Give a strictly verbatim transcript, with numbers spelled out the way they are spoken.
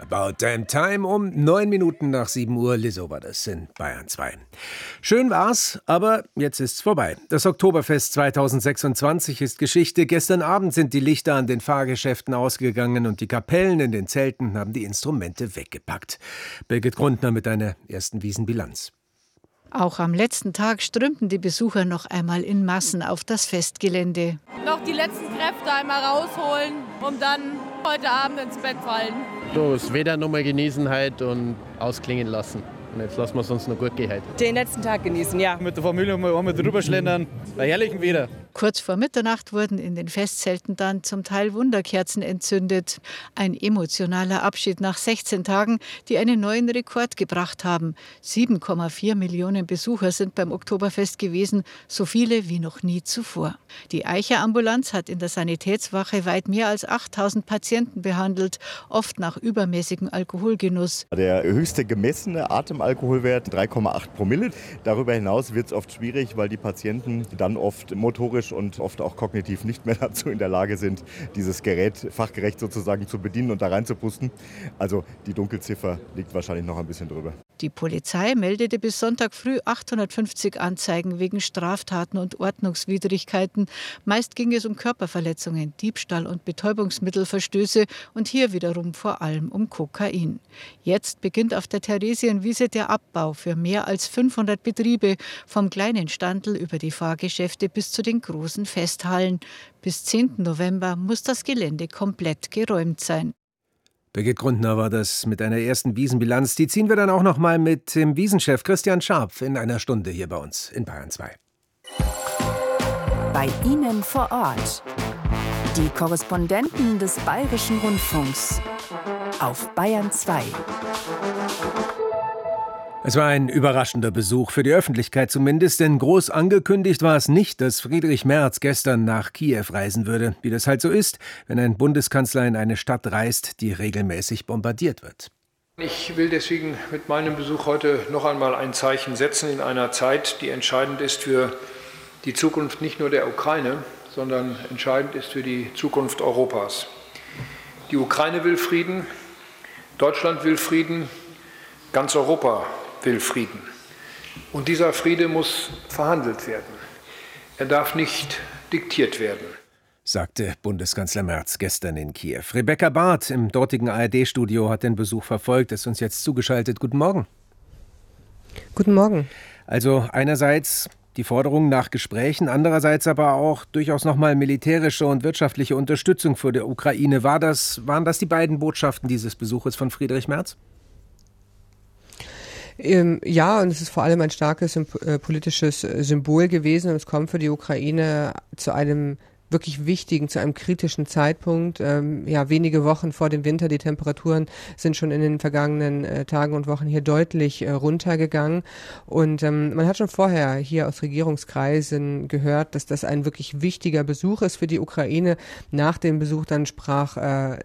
About Damn Time um neun Minuten nach sieben Uhr. Lizzo war das in Bayern zwei. Schön war's, aber jetzt ist's vorbei. Das Oktoberfest zweitausendsechsundzwanzig ist Geschichte. Gestern Abend sind die Lichter an den Fahrgeschäften ausgegangen und die Kapellen in den Zelten haben die Instrumente weggepackt. Birgit Grundner mit einer ersten Wiesenbilanz. Auch am letzten Tag strömten die Besucher noch einmal in Massen auf das Festgelände. Noch die letzten Kräfte einmal rausholen, um dann heute Abend ins Bett fallen. So, das Wetter nochmal genießen halt und ausklingen lassen. Und jetzt lassen wir es uns noch gut gehen heute. Den letzten Tag genießen, ja. Mit der Familie mal einmal drüber schlendern. Bei herrlichem Wetter. Kurz vor Mitternacht wurden in den Festzelten dann zum Teil Wunderkerzen entzündet. Ein emotionaler Abschied nach sechzehn Tagen, die einen neuen Rekord gebracht haben. sieben Komma vier Millionen Besucher sind beim Oktoberfest gewesen, so viele wie noch nie zuvor. Die Eicher-Ambulanz hat in der Sanitätswache weit mehr als achttausend Patienten behandelt, oft nach übermäßigem Alkoholgenuss. Der höchste gemessene Atemalkoholwert drei Komma acht Promille. Darüber hinaus wird es oft schwierig, weil die Patienten dann oft motorisch und oft auch kognitiv nicht mehr dazu in der Lage sind, dieses Gerät fachgerecht sozusagen zu bedienen und da reinzupusten. Also die Dunkelziffer liegt wahrscheinlich noch ein bisschen drüber. Die Polizei meldete bis Sonntag früh achthundertfünfzig Anzeigen wegen Straftaten und Ordnungswidrigkeiten. Meist ging es um Körperverletzungen, Diebstahl und Betäubungsmittelverstöße und hier wiederum vor allem um Kokain. Jetzt beginnt auf der Theresienwiese der Abbau für mehr als fünfhundert Betriebe, vom kleinen Standl über die Fahrgeschäfte bis zu den großen Festhallen. Bis zehnten November muss das Gelände komplett geräumt sein. Birgit Grundner war das mit einer ersten Wiesenbilanz. Die ziehen wir dann auch noch mal mit dem Wiesenchef Christian Scharpf in einer Stunde hier bei uns in Bayern zwei. Bei Ihnen vor Ort. Die Korrespondenten des Bayerischen Rundfunks auf Bayern zwei. Es war ein überraschender Besuch, für die Öffentlichkeit zumindest, denn groß angekündigt war es nicht, dass Friedrich Merz gestern nach Kiew reisen würde, wie das halt so ist, wenn ein Bundeskanzler in eine Stadt reist, die regelmäßig bombardiert wird. Ich will deswegen mit meinem Besuch heute noch einmal ein Zeichen setzen in einer Zeit, die entscheidend ist für die Zukunft nicht nur der Ukraine, sondern entscheidend ist für die Zukunft Europas. Die Ukraine will Frieden, Deutschland will Frieden, ganz Europa will Frieden. Und dieser Friede muss verhandelt werden. Er darf nicht diktiert werden, sagte Bundeskanzler Merz gestern in Kiew. Rebecca Barth im dortigen A R D-Studio hat den Besuch verfolgt, ist uns jetzt zugeschaltet. Guten Morgen. Guten Morgen. Also einerseits die Forderung nach Gesprächen, andererseits aber auch durchaus nochmal militärische und wirtschaftliche Unterstützung für die Ukraine. War das, waren das die beiden Botschaften dieses Besuches von Friedrich Merz? Ähm, ja, und es ist vor allem ein starkes äh, politisches Symbol gewesen und es kommt für die Ukraine zu einem wirklich wichtigen, zu einem kritischen Zeitpunkt. Ähm, ja, wenige Wochen vor dem Winter. Die Temperaturen sind schon in den vergangenen äh, Tagen und Wochen hier deutlich äh, runtergegangen. Und ähm, man hat schon vorher hier aus Regierungskreisen gehört, dass das ein wirklich wichtiger Besuch ist für die Ukraine. Nach dem Besuch dann sprach äh,